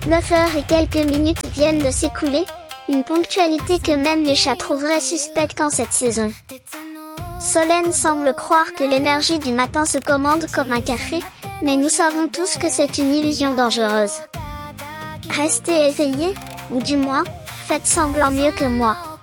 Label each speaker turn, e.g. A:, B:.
A: 9 heures et quelques minutes viennent de s'écouler, une ponctualité que même les chats trouveraient suspecte en cette saison. Solène semble croire que l'énergie du matin se commande comme un café, mais nous savons tous que c'est une illusion dangereuse. Restez éveillés, ou du moins, faites semblant mieux que moi.